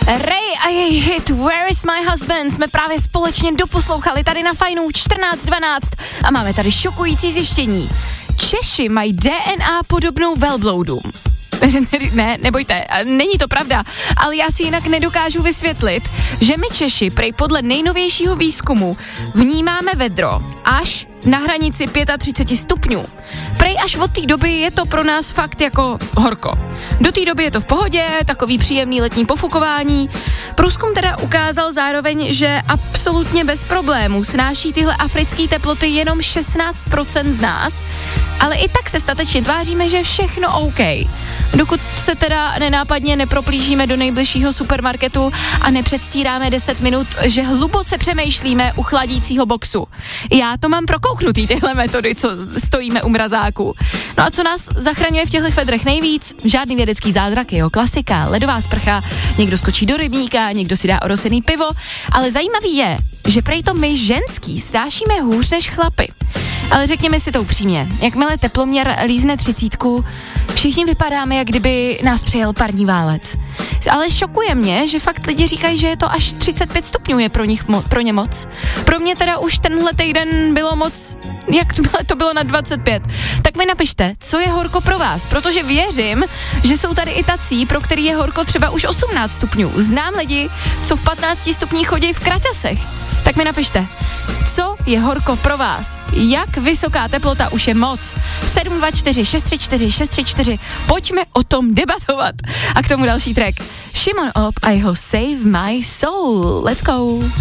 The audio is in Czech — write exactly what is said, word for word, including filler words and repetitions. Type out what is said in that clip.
Ray a její hit Where is my husband jsme právě společně doposlouchali tady na Fajnu čtrnáct dvanáct a máme tady šokující zjištění. Češi mají D N A podobnou velbloudům. Ne, nebojte, není to pravda, ale já si jinak nedokážu vysvětlit, že my Češi prej podle nejnovějšího výzkumu vnímáme vedro až na hranici třicet pět stupňů. Prej až od té doby je to pro nás fakt jako horko. Do té doby je to v pohodě, takový příjemný letní pofukování. Průzkum teda ukázal zároveň, že absolutně bez problémů snáší tyhle africké teploty jenom šestnáct procent z nás, ale i tak se statečně tváříme, že je všechno OK. Dokud se teda nenápadně neproplížíme do nejbližšího supermarketu a nepředstíráme deset minut, že hluboce přemýšlíme u chladícího boxu. Já to mám prokouknutý, tyhle metody, co stojíme u mrazáku. No a co nás zachraňuje v těchto vedrech nejvíc? Žádný vědecký zázrak, jo, klasika, ledová sprcha, někdo skočí do rybníka, někdo si dá orosený pivo, ale zajímavý je, že prej to my ženský snášíme hůř než chlapy. Ale řekněme si to upřímně, jakmile teploměr lízne třicítku, všichni vypadáme, jak kdyby nás přejel parní válec. Ale šokuje mě, že fakt lidi říkají, že je to až třicet pět stupňů je pro, nich mo- pro ně moc. Pro mě teda už tenhle týden bylo moc, jak to bylo, to bylo na dvacet pět. Tak mi napište, co je horko pro vás, protože věřím, že jsou tady i tací, pro který je horko třeba už osmnáct stupňů. Znám lidi, co v patnácti stupních chodí v kraťasech. Tak mi napište, co je horko pro vás? Jak vysoká teplota už je moc? sedm dva čtyři šest tři čtyři šest tři čtyři. Pojďme o tom debatovat. A k tomu další track. Šimon Op a jeho Save My Soul. Let's go.